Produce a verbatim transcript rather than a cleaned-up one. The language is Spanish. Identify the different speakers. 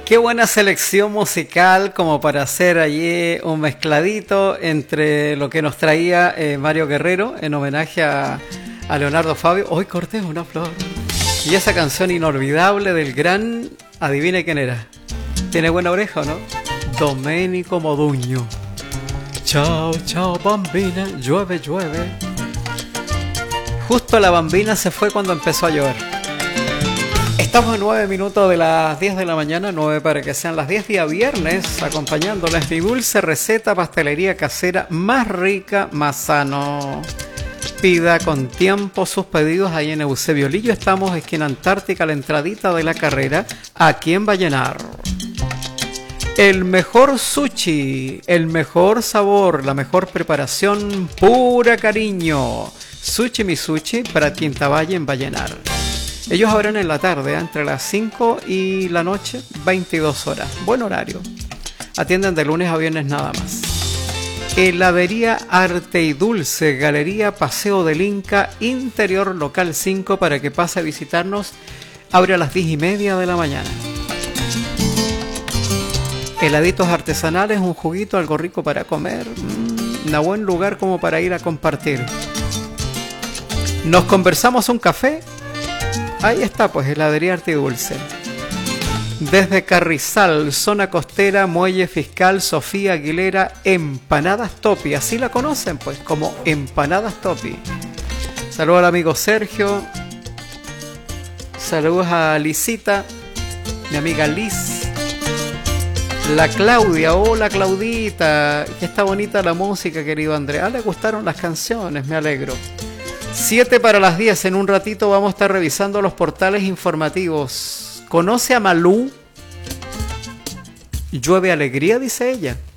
Speaker 1: Qué buena selección musical como para hacer allí un mezcladito entre lo que nos traía eh, Mario Guerrero en homenaje a, a Leonardo Fabio. Hoy corté una flor. Y esa canción inolvidable del gran, adivine quién era. ¿Tiene buena oreja o no? Domenico Modugno. Chao, chao, bambina, llueve, llueve. Justo la bambina se fue cuando empezó a llover. Estamos a nueve minutos de las diez de la mañana, nueve para que sean las diez, día viernes, acompañándoles mi dulce receta, pastelería casera más rica, más sano. Pida con tiempo sus pedidos ahí en Eusebio Lillo. Estamos esquina Antártica, la entradita de la carrera, aquí en Vallenar. El mejor sushi, el mejor sabor, la mejor preparación, pura cariño. Sushi Mi Sushi para Quinta Valle en Vallenar. Ellos abren en la tarde, ¿eh? Entre las cinco y la noche, veintidós horas. Buen horario. Atienden de lunes a viernes nada más. Heladería Arte y Dulce, Galería Paseo del Inca, interior local cinco, para que pase a visitarnos. Abre a las diez y media de la mañana. Heladitos artesanales, un juguito, algo rico para comer. Mm, un buen lugar como para ir a compartir. Nos conversamos un café. Ahí está, pues, Heladería Arte y Dulce. Desde Carrizal, zona costera, Muelle Fiscal, Sofía Aguilera, Empanadas Topi. Así la conocen, pues, como Empanadas Topi. Saludos al amigo Sergio. Saludos a Lisita, mi amiga Liz. La Claudia, hola Claudita. Que está bonita la música, querido Andrea. Ah, le gustaron las canciones, me alegro. siete para las diez, en un ratito vamos a estar revisando los portales informativos. ¿Conoce a Malú? Llueve alegría, dice ella.